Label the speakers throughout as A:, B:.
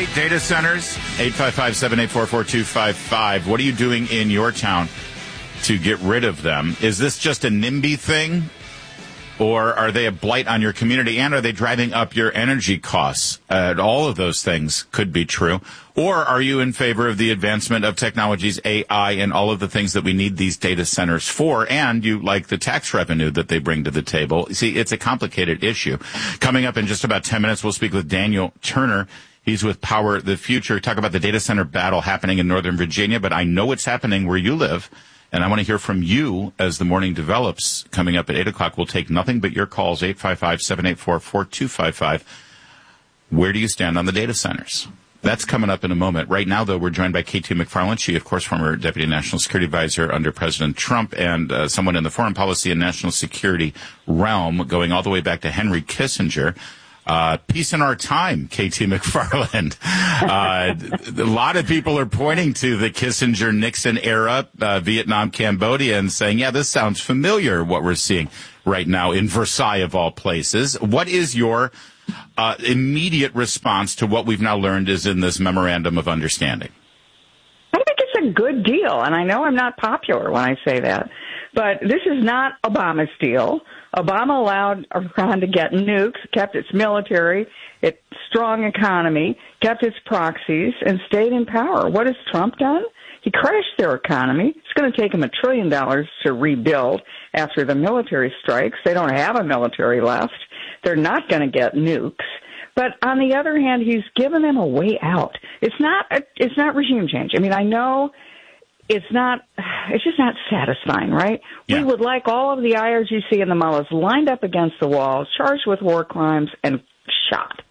A: Data centers, 855-784-4255. What are you doing in your town to get rid of them? Is this just a NIMBY thing? Or are they a blight on your community? And are they driving up your energy costs? All of those things could be true. Or are you in favor of the advancement of technologies, AI, and all of the things that we need these data centers for? And you like the tax revenue that they bring to the table? See, it's a complicated issue. Coming up in just about 10 minutes, we'll speak with Daniel Turner. He's with Power the Future. Talk about the data center battle happening in Northern Virginia, but I know it's happening where you live. And I want to hear from you as the morning develops. Coming up at 8 o'clock, we'll take nothing but your calls, 855-784-4255. Where do you stand on the data centers? That's coming up in a moment. Right now, though, we're joined by K.T. McFarland. She, of course, former Deputy National Security Advisor under President Trump and someone in the foreign policy and national security realm, going all the way back to Henry Kissinger. Peace in our time, K.T. McFarland. A lot of people are pointing to the Kissinger-Nixon era, Vietnam, Cambodia, and saying, yeah, this sounds familiar, what we're seeing right now in Versailles, of all places. What is your immediate response to what we've now learned is in this memorandum of understanding?
B: I think it's a good deal, and I know I'm not popular when I say that, but this is not Obama's deal. Obama allowed Iran to get nukes, kept its military, its strong economy, kept its proxies, and stayed in power. What has Trump done? He crashed their economy. It's going to take him $1 trillion to rebuild after the military strikes. They don't have a military left. They're not going to get nukes. But on the other hand, he's given them a way out. It's not regime change. I mean, I know it's just not satisfying, right? Yeah. We would like all of the IRGC and the mullahs lined up against the walls, charged with war crimes, and shot.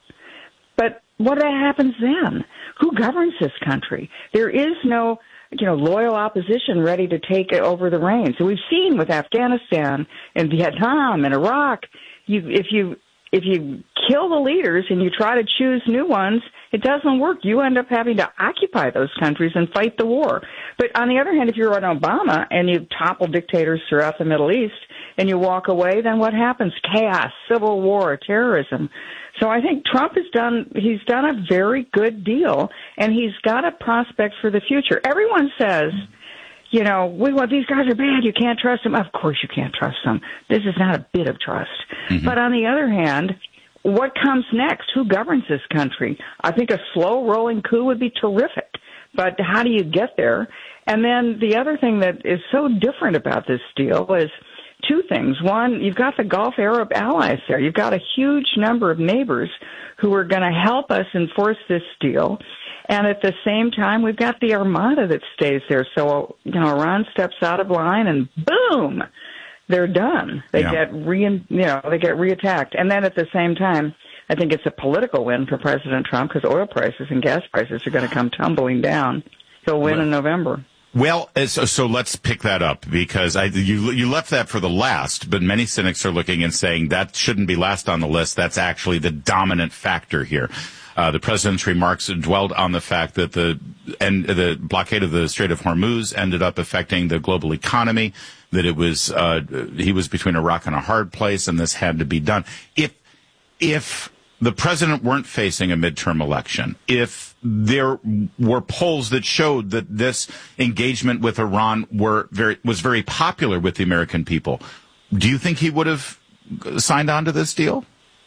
B: But what happens then? Who governs this country? There is no, loyal opposition ready to take over the reins. So we've seen with Afghanistan and Vietnam and Iraq, if you kill the leaders and you try to choose new ones, it doesn't work. You end up having to occupy those countries and fight the war. But on the other hand, if you're an Obama and you topple dictators throughout the Middle East and you walk away, then what happens? Chaos, civil war, terrorism. So I think Trump he's done a very good deal, and he's got a prospect for the future. Everyone says, these guys are bad, you can't trust them. Of course you can't trust them. This is not a bit of trust. Mm-hmm. But on the other hand, what comes next? Who governs this country? I think a slow-rolling coup would be terrific. But how do you get there? And then the other thing that is so different about this deal is two things. One, you've got the Gulf Arab allies there. You've got a huge number of neighbors who are going to help us enforce this deal. And at the same time, we've got the Armada that stays there. So, Iran steps out of line and boom, they're done. They get reattacked. And then at the same time, I think it's a political win for President Trump because oil prices and gas prices are going to come tumbling down. He'll win in November.
A: Well, so let's pick that up because you left that for the last, but many cynics are looking and saying that shouldn't be last on the list. That's actually the dominant factor here. The president's remarks dwelled on the fact that the blockade of the Strait of Hormuz ended up affecting the global economy, that it was he was between a rock and a hard place, and this had to be done. If the president weren't facing a midterm election, if there were polls that showed that this engagement with Iran was very popular with the American people, do you think he would have signed on to this deal?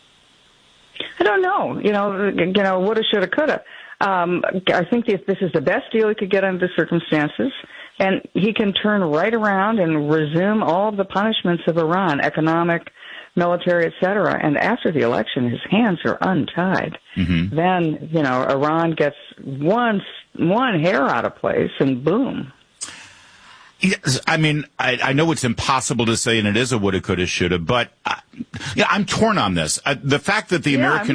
B: I don't know. Woulda, shoulda, coulda. I think this is the best deal he could get under the circumstances, and he can turn right around and resume all of the punishments of Iran, economic, military, et cetera. And after the election, his hands are untied. Mm-hmm. Then, Iran gets one hair out of place, and boom.
A: Yes, I mean, I know it's impossible to say, and it is a woulda, coulda, shoulda, but I'm torn on this. The fact that the American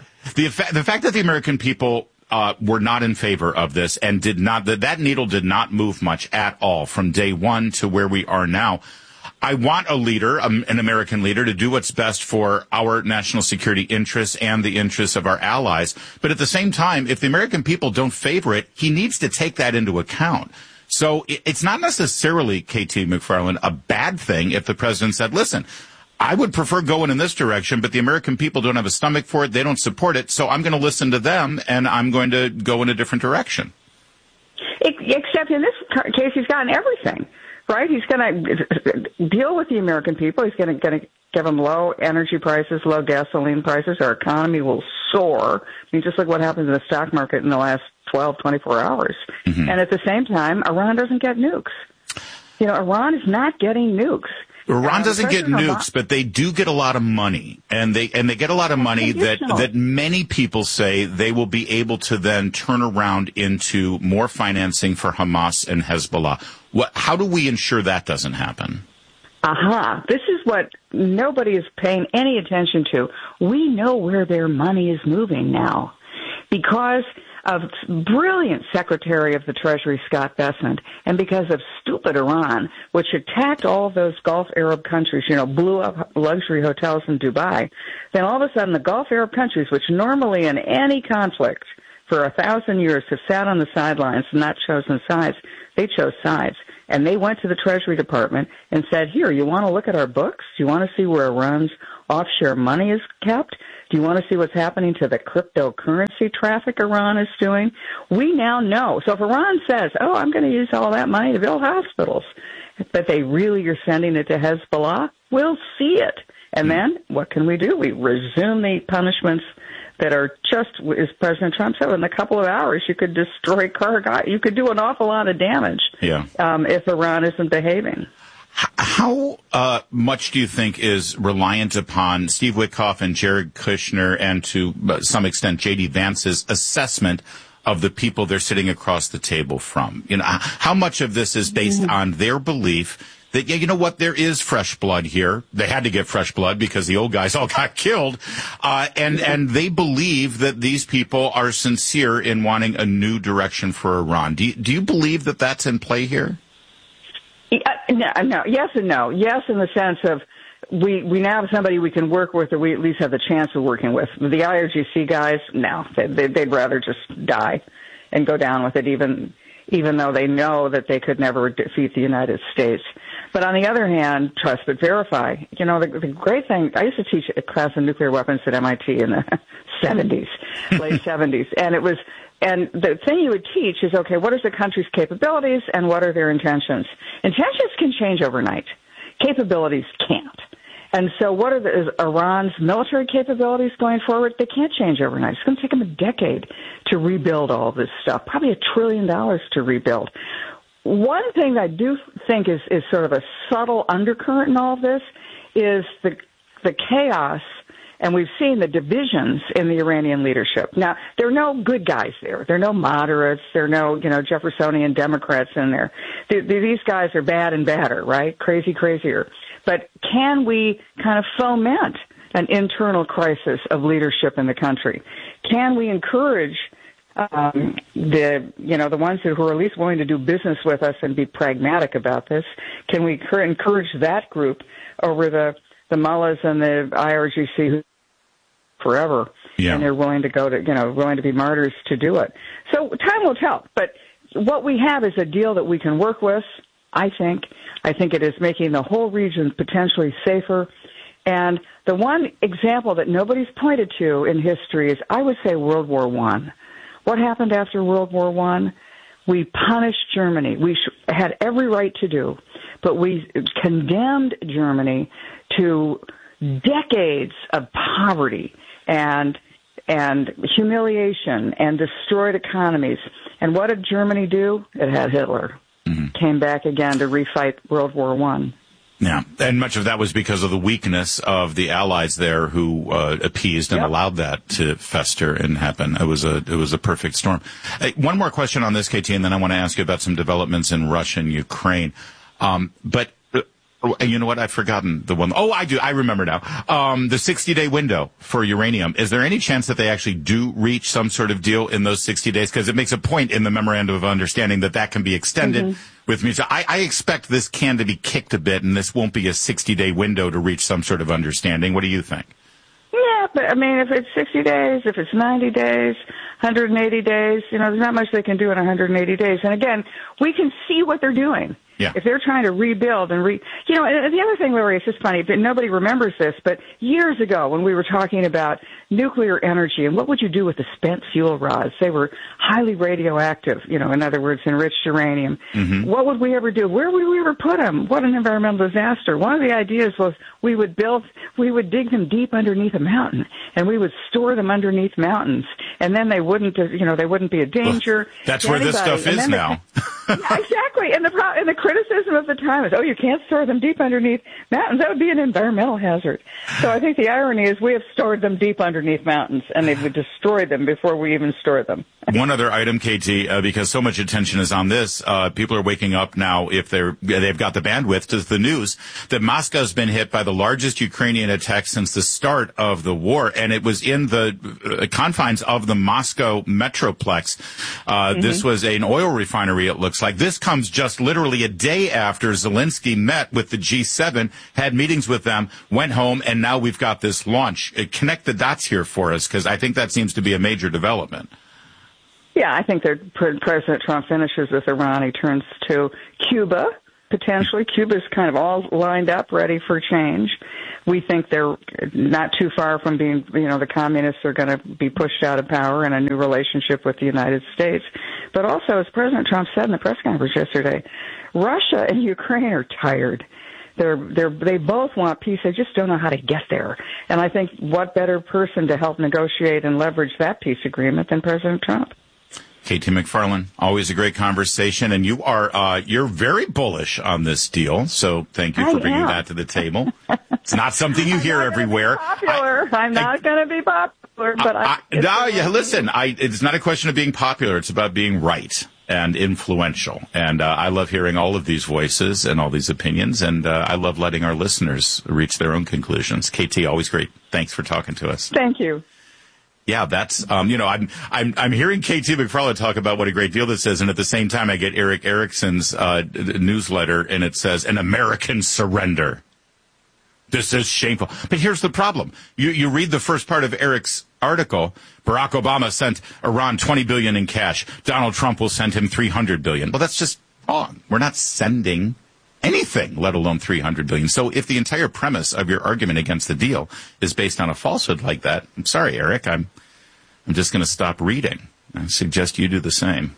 A: people were not in favor of this and did not that needle did not move much at all from day one to where we are now. I want a leader, an American leader, to do what's best for our national security interests and the interests of our allies. But at the same time, if the American people don't favor it, he needs to take that into account. So it's not necessarily, K.T. McFarland, a bad thing if the president said, listen, I would prefer going in this direction, but the American people don't have a stomach for it. They don't support it. So I'm going to listen to them, and I'm going to go in a different direction.
B: Except in this case, he's gotten everything, right? He's going to deal with the American people. He's going to give them low energy prices, low gasoline prices. Our economy will soar. I mean, just look what happened to the stock market in the last 12, 24 hours. Mm-hmm. And at the same time, Iran doesn't get nukes. You know, Iran is not getting nukes.
A: Iran doesn't get nukes, but they do get a lot of money, and they get a lot of money that many people say they will be able to then turn around into more financing for Hamas and Hezbollah. How do we ensure that doesn't happen?
B: This is what nobody is paying any attention to. We know where their money is moving now because of brilliant Secretary of the Treasury, Scott Bessent, and because of stupid Iran, which attacked all of those Gulf Arab countries, you know, blew up luxury hotels in Dubai. Then all of a sudden the Gulf Arab countries, which normally in any conflict for 1,000 years have sat on the sidelines and not chosen sides, they chose sides. And they went to the Treasury Department and said, here, you want to look at our books? Do you want to see where Iran's offshore money is kept? Do you want to see what's happening to the cryptocurrency traffic Iran is doing? We now know. So if Iran says, I'm going to use all that money to build hospitals, but they really are sending it to Hezbollah, we'll see it. And then what can we do? We resume the punishments that are just, as President Trump said, in a couple of hours you could destroy cargo. You could do an awful lot of damage if Iran isn't behaving.
A: How much do you think is reliant upon Steve Witkoff and Jared Kushner and to some extent J.D. Vance's assessment of the people they're sitting across the table from? You know, how much of this is based on their belief that, you know what, there is fresh blood here. They had to get fresh blood because the old guys all got killed. And they believe that these people are sincere in wanting a new direction for Iran. Do you believe that that's in play here?
B: No. Yes and no. Yes, in the sense of we now have somebody we can work with, or we at least have the chance of working with. The IRGC guys, no, they'd rather just die and go down with it, even though they know that they could never defeat the United States. But on the other hand, trust but verify. You know, the great thing, I used to teach a class on nuclear weapons at MIT in the 70s, late 70s, and the thing you would teach is, okay, what is the country's capabilities and what are their intentions? Intentions can change overnight. Capabilities can't. And so what is Iran's military capabilities going forward? They can't change overnight. It's going to take them a decade to rebuild all this stuff, probably $1 trillion to rebuild. One thing that I do think is sort of a subtle undercurrent in all of this is the chaos, and we've seen the divisions in the Iranian leadership. Now, there are no good guys there. There are no moderates. There are no, Jeffersonian Democrats in there. These guys are bad and badder, right? Crazier. But can we kind of foment an internal crisis of leadership in the country? Can we encourage the ones who are at least willing to do business with us and be pragmatic about this? Can we encourage that group over the mullahs and the IRGC who forever, and they're willing to willing to be martyrs to do it? So time will tell. But what we have is a deal that we can work with. I think it is making the whole region potentially safer. And the one example that nobody's pointed to in history is, I would say, World War I. What happened after World War I? We punished Germany. We had every right to do, but we condemned Germany to decades of poverty and humiliation and destroyed economies. And what did Germany do? It had Hitler. Mm-hmm. Came back again to refight World War I.
A: Yeah, and much of that was because of the weakness of the allies there who appeased and allowed that to fester and happen. It was a perfect storm. One more question on this, KT, and then I want to ask you about some developments in Russia and Ukraine. But you know what? I've forgotten the one. Oh, I do. I remember now. The 60-day window for uranium. Is there any chance that they actually do reach some sort of deal in those 60 days? Because it makes a point in the memorandum of understanding that can be extended with me. So I expect this can to be kicked a bit, and this won't be a 60-day window to reach some sort of understanding. What do you think?
B: Yeah, but I mean, if it's 60 days, if it's 90 daes, 180 days. There's not much they can do in 180 days. And again, we can see what they're doing.
A: Yeah.
B: If they're trying to rebuild and and the other thing, Larry, it's just funny, but nobody remembers this, but years ago when we were talking about nuclear energy and what would you do with the spent fuel rods? They were highly radioactive, in other words, enriched uranium. Mm-hmm. What would we ever do? Where would we ever put them? What an environmental disaster. One of the ideas was we would dig them deep underneath a mountain and we would store them underneath mountains, and then they wouldn't be a danger.
A: Well, that's where this stuff is now.
B: Exactly. And the criticism of the time is, you can't store them deep underneath mountains. That would be an environmental hazard. So I think the irony is we have stored them deep underneath mountains, and they've destroyed them before we even store them.
A: One other item, KT, because so much attention is on this, people are waking up now, if they've got the bandwidth, to the news that Moscow's been hit by the largest Ukrainian attack since the start of the war, and it was in the confines of the Moscow metroplex. This was an oil refinery, it looks like. This comes just literally a day after Zelensky met with the G7, had meetings with them, went home, and now we've got this launch. Connect the dots here for us, because I think that seems to be a major development.
B: Yeah, I think that President Trump finishes with Iran. He turns to Cuba, potentially. Cuba's kind of all lined up, ready for change. We think they're not too far from being, the communists are going to be pushed out of power and a new relationship with the United States. But also, as President Trump said in the press conference yesterday, Russia and Ukraine are tired. They both want peace. They just don't know how to get there. And I think what better person to help negotiate and leverage that peace agreement than President Trump?
A: KT McFarland, always a great conversation, and you're very bullish on this deal. So thank you for bringing that to the table. It's not something you hear everywhere.
B: I'm not going to be popular, but
A: listen. It's not a question of being popular. It's about being right and influential. And I love hearing all of these voices and all these opinions, and I love letting our listeners reach their own conclusions. KT, always great. Thanks for talking to us.
B: Thank you.
A: Yeah, that's I'm hearing KT McFarland talk about what a great deal this is, and at the same time I get Eric Erickson's newsletter, and it says an American surrender. This is shameful. But here's the problem: you read the first part of Eric's article. Barack Obama sent Iran $20 billion in cash. Donald Trump will send him $300 billion. Well, that's just wrong. We're not sending anything, let alone $300 billion. So if the entire premise of your argument against the deal is based on a falsehood like that, I'm sorry, Eric, I'm just going to stop reading. I suggest you do the same.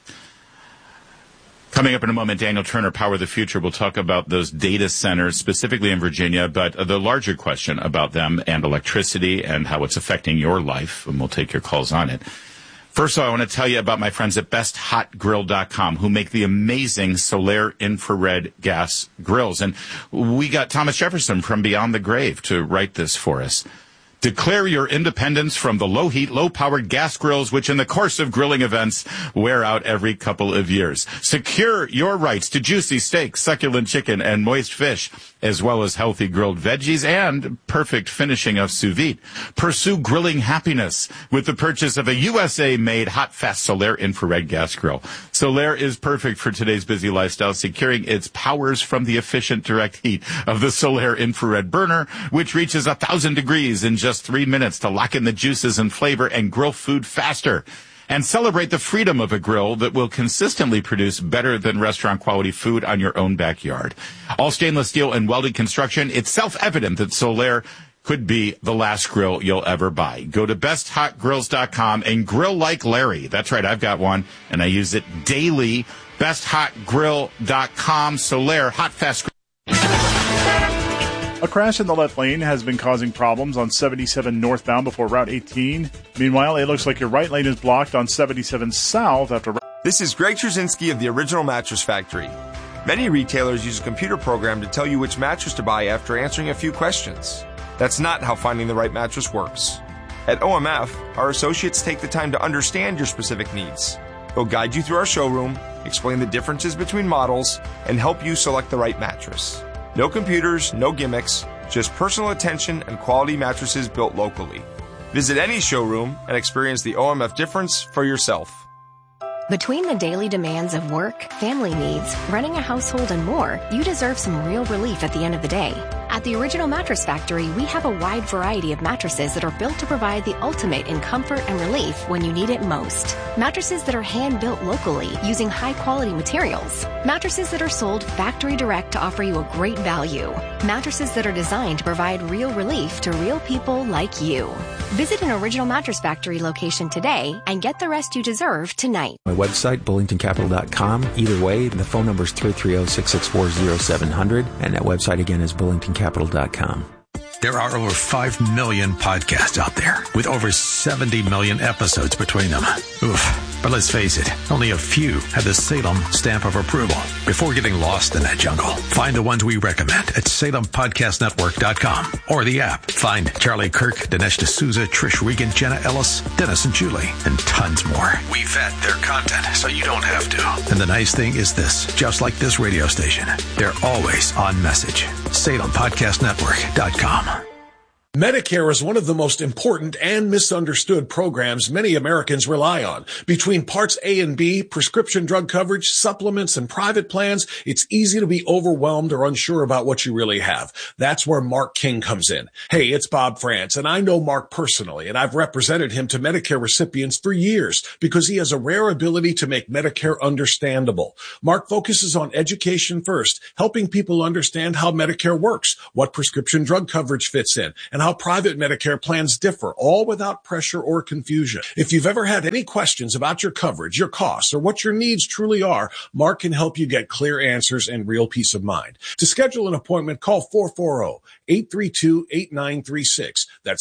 A: Coming up in a moment, Daniel Turner, Power of the Future. We'll talk about those data centers, specifically in Virginia, but the larger question about them and electricity and how it's affecting your life, and we'll take your calls on it. First of all, I want to tell you about my friends at BestHotGrill.com, who make the amazing Solaire infrared gas grills. And we got Thomas Jefferson from Beyond the Grave to write this for us. Declare your independence from the low-heat, low-powered gas grills, which in the course of grilling events wear out every couple of years. Secure your rights to juicy steak, succulent chicken, and moist fish, as well as healthy grilled veggies and perfect finishing of sous vide. Pursue grilling happiness with the purchase of a USA-made hot, fast Solaire infrared gas grill. Solaire is perfect for today's busy lifestyle, securing its powers from the efficient direct heat of the Solaire infrared burner, which reaches 1,000 degrees in just 3 minutes to lock in the juices and flavor and grill food faster. And celebrate the freedom of a grill that will consistently produce better than restaurant quality food on your own backyard. All stainless steel and welded construction, it's self-evident that Solaire could be the last grill you'll ever buy. Go to BestHotGrills.com and grill like Larry. That's right, I've got one, and I use it daily. BestHotGrill.com, Solaire, hot, fast grill.
C: A crash in the left lane has been causing problems on 77 northbound before Route 18. Meanwhile, it looks like your right lane is blocked on 77 south after...
D: This is Greg Trzynski of the Original Mattress Factory. Many retailers use a computer program to tell you which mattress to buy after answering a few questions. That's not how finding the right mattress works. At OMF, our associates take the time to understand your specific needs. They'll guide you through our showroom, explain the differences between models, and help you select the right mattress. No computers, no gimmicks, just personal attention and quality mattresses built locally. Visit any showroom and experience the OMF difference for yourself.
E: Between the daily demands of work, family needs, running a household, and more, you deserve some real relief at the end of the day. At the Original Mattress Factory, we have a wide variety of mattresses that are built to provide the ultimate in comfort and relief when you need it most. Mattresses that are hand-built locally using high-quality materials. Mattresses that are sold factory direct to offer you a great value. Mattresses that are designed to provide real relief to real people like you. Visit an Original Mattress Factory location today and get the rest you deserve tonight.
F: My website, BullingtonCapital.com. Either way, the phone number is 330-664-0700, and that website again is BullingtonCapital.com.
G: There are over 5 million podcasts out there with over 70 million episodes between them. Oof. But let's face it, only a few have the Salem stamp of approval. Before getting lost in that jungle, find the ones we recommend at SalemPodcastNetwork.com or the app. Find Charlie Kirk, Dinesh D'Souza, Trish Regan, Jenna Ellis, Dennis and Julie, and tons more. We vet their content so you don't have to. And the nice thing is this, just like this radio station, they're always on message. SalemPodcastNetwork.com.
H: Medicare is one of the most important and misunderstood programs many Americans rely on. Between Parts A and B, prescription drug coverage, supplements, and private plans, it's easy to be overwhelmed or unsure about what you really have. That's where Mark King comes in. Hey, it's Bob France, and I know Mark personally, and I've represented him to Medicare recipients for years because he has a rare ability to make Medicare understandable. Mark focuses on education first, helping people understand how Medicare works, what prescription drug coverage fits in, and how private Medicare plans differ, all without pressure or confusion. If you've ever had any questions about your coverage, your costs, or what your needs truly are, Mark can help you get clear answers and real peace of mind. To schedule an appointment, call 440-832-8936. That's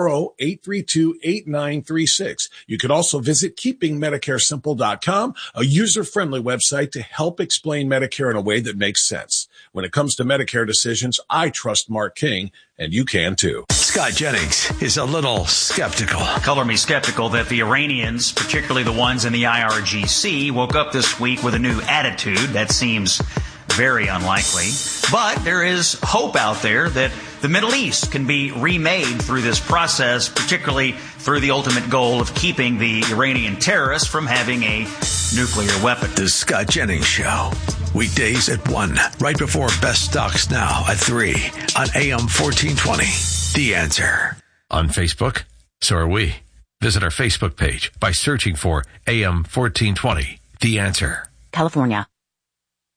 H: 440-832-8936. You can also visit keepingmedicaresimple.com, a user-friendly website to help explain Medicare in a way that makes sense. When it comes to Medicare decisions, I trust Mark King, and you can too.
G: Scott Jennings is a little skeptical.
I: Color me skeptical that the Iranians, particularly the ones in the IRGC, woke up this week with a new attitude. That seems very unlikely. But there is hope out there that the Middle East can be remade through this process, particularly through the ultimate goal of keeping the Iranian terrorists from having a nuclear weapon.
G: The Scott Jennings Show. Weekdays at 1, right before Best Stocks Now at 3 on AM 1420. The Answer. On Facebook, so are we. Visit our Facebook page by searching for AM 1420. The Answer.
J: California.